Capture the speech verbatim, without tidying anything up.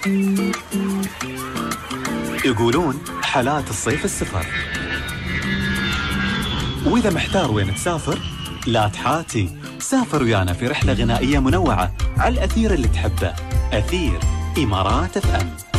يقولون حالات الصيف السفر، وإذا محتار وين تسافر لا تحاتي، سافر ويانا في رحلة غنائية منوعة على الأثير اللي تحبه. أثير إمارات اف ام.